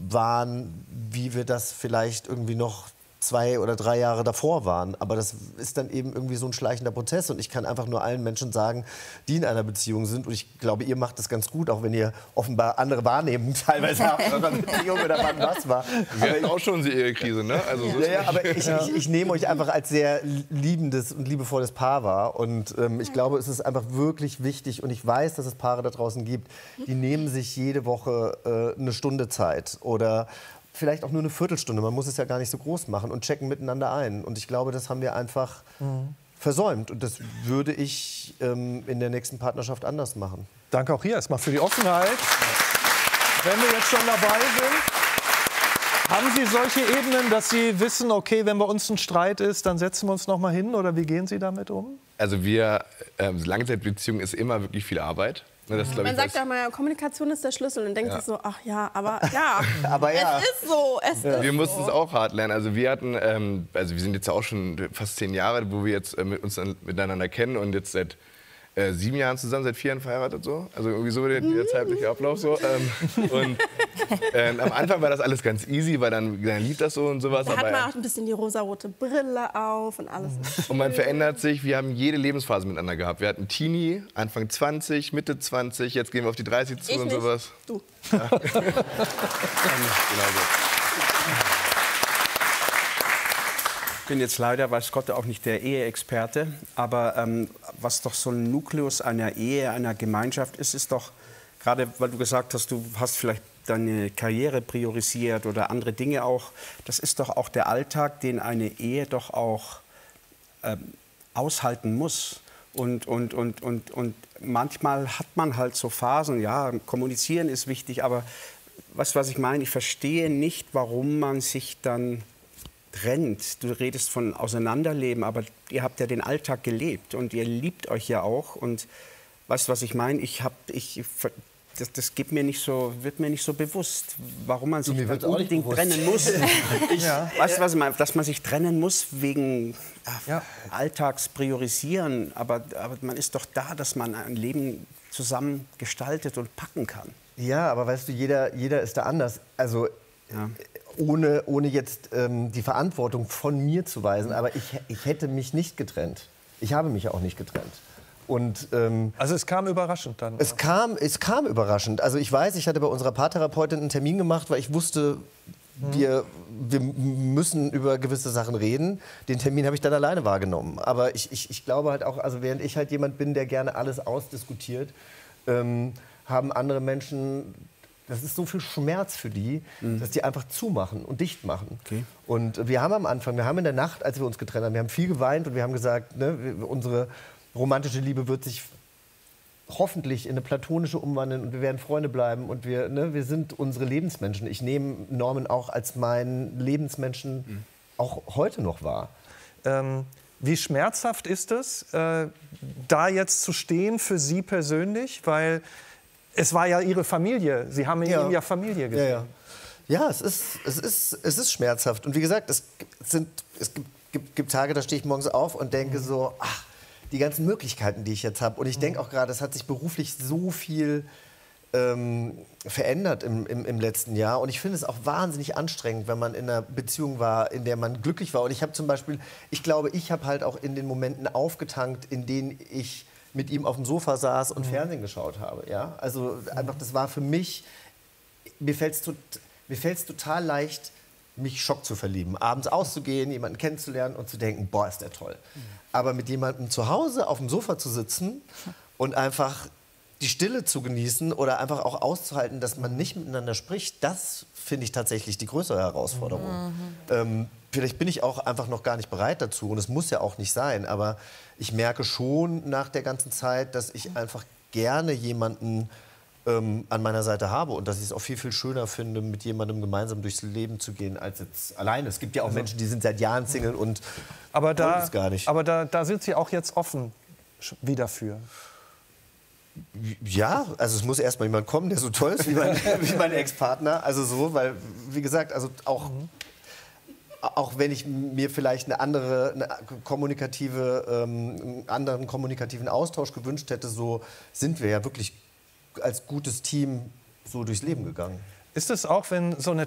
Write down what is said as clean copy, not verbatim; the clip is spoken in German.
waren, wie wir das vielleicht irgendwie noch 2 oder 3 Jahre davor waren. Aber das ist dann eben irgendwie so ein schleichender Prozess. Und ich kann einfach nur allen Menschen sagen, die in einer Beziehung sind. Und ich glaube, ihr macht das ganz gut, auch wenn ihr offenbar andere Wahrnehmungen teilweise habt in eurer Beziehung oder wann was war. Wir hatten auch schon unsere Ehekrise, ne? Also so Ja, aber ich nehme euch einfach als sehr liebendes und liebevolles Paar wahr. Und ich glaube, es ist einfach wirklich wichtig. Und ich weiß, dass es Paare da draußen gibt, die nehmen sich jede Woche eine Stunde Zeit oder vielleicht auch nur eine Viertelstunde, man muss es ja gar nicht so groß machen und checken miteinander ein. Und ich glaube, das haben wir einfach versäumt. Und das würde ich in der nächsten Partnerschaft anders machen. Danke auch hier erstmal für die Offenheit. Wenn wir jetzt schon dabei sind, haben Sie solche Ebenen, dass Sie wissen, okay, wenn bei uns ein Streit ist, dann setzen wir uns noch mal hin? Oder wie gehen Sie damit um? Also Langzeitbeziehung ist immer wirklich viel Arbeit. Das, Man sagt ja mal, Kommunikation ist der Schlüssel und denkt sich so, ach ja, aber ja, Aber ja. es ist so, es ist Wir mussten es so. auch hart lernen. Also wir hatten, also wir sind jetzt auch schon fast 10 Jahre, wo wir jetzt uns miteinander kennen und jetzt seit 7 Jahren zusammen, seit 4 Jahren verheiratet so. Also irgendwie so der zeitliche Ablauf so. Und am Anfang war das alles ganz easy, weil dann lief das so und sowas. Da hat Aber, man auch ein bisschen die rosarote Brille auf und alles. und man verändert sich. Wir haben jede Lebensphase miteinander gehabt. Wir hatten Teenie, Anfang 20, Mitte 20, jetzt gehen wir auf die 30 zu Ich und nicht. sowas. Du. Genau so. Ich bin jetzt leider, weiß Gott, auch nicht der Eheexperte, aber was doch so ein Nukleus einer Ehe, einer Gemeinschaft ist, ist doch, gerade weil du gesagt hast, du hast vielleicht deine Karriere priorisiert oder andere Dinge auch, das ist doch auch der Alltag, den eine Ehe doch auch aushalten muss. Und manchmal hat man halt so Phasen, ja, kommunizieren ist wichtig, aber weißt du, was ich meine? Ich verstehe nicht, warum man sich dann trennt. Du redest von Auseinanderleben, aber ihr habt ja den Alltag gelebt und ihr liebt euch ja auch. Und weißt du, was ich meine? Das wird mir nicht so bewusst, warum man sich dann unbedingt trennen muss. Weißt du, was ich meine? Dass man sich trennen muss wegen Alltagspriorisieren. Aber man ist doch da, dass man ein Leben zusammen gestaltet und packen kann. Ja, aber weißt du, jeder ist da anders. Also ohne jetzt die Verantwortung von mir zu weisen, aber ich hätte mich nicht getrennt. Ich habe mich auch nicht getrennt. Und, also es kam überraschend dann? Es kam überraschend. Also ich weiß, ich hatte bei unserer Paartherapeutin einen Termin gemacht, weil ich wusste, wir müssen über gewisse Sachen reden. Den Termin habe ich dann alleine wahrgenommen. Aber ich glaube halt auch, also während ich halt jemand bin, der gerne alles ausdiskutiert, haben andere Menschen, das ist so viel Schmerz für die, dass die einfach zumachen und dicht machen. Okay. Und wir haben am Anfang, wir haben in der Nacht, als wir uns getrennt haben, wir haben viel geweint und wir haben gesagt, ne, unsere romantische Liebe wird sich hoffentlich in eine platonische umwandeln und wir werden Freunde bleiben und wir sind unsere Lebensmenschen. Ich nehme Norman auch als meinen Lebensmenschen auch heute noch wahr. Wie schmerzhaft ist es, da jetzt zu stehen für Sie persönlich? Weil es war ja Ihre Familie. Sie haben in ihm ja Familie gesehen. Ja, es ist schmerzhaft. Und wie gesagt, es gibt Tage, da stehe ich morgens auf und denke so, ach, die ganzen Möglichkeiten, die ich jetzt habe. Und ich denke auch gerade, es hat sich beruflich so viel verändert im letzten Jahr. Und ich finde es auch wahnsinnig anstrengend, wenn man in einer Beziehung war, in der man glücklich war. Und ich habe zum Beispiel, ich glaube, ich habe halt auch in den Momenten aufgetankt, in denen ich mit ihm auf dem Sofa saß und Fernsehen geschaut habe. Ja? Also einfach, das war für mich, mir fällt's total leicht, mich Schock zu verlieben. Abends auszugehen, jemanden kennenzulernen und zu denken, boah, ist der toll. Aber mit jemandem zu Hause auf dem Sofa zu sitzen und einfach die Stille zu genießen oder einfach auch auszuhalten, dass man nicht miteinander spricht, das finde ich tatsächlich die größere Herausforderung. Vielleicht bin ich auch einfach noch gar nicht bereit dazu und es muss ja auch nicht sein, aber ich merke schon nach der ganzen Zeit, dass ich einfach gerne jemanden an meiner Seite habe und dass ich es auch viel, viel schöner finde, mit jemandem gemeinsam durchs Leben zu gehen, als jetzt alleine. Es gibt ja auch Menschen, die sind seit Jahren Single und aber wollen es gar nicht. Aber da sind Sie auch jetzt offen wieder für. Ja, also es muss erst mal jemand kommen, der so toll ist wie mein Ex-Partner. Also so, weil, wie gesagt, also auch wenn ich mir vielleicht einen anderen kommunikativen Austausch gewünscht hätte, so sind wir ja wirklich als gutes Team so durchs Leben gegangen. Ist es auch, wenn so eine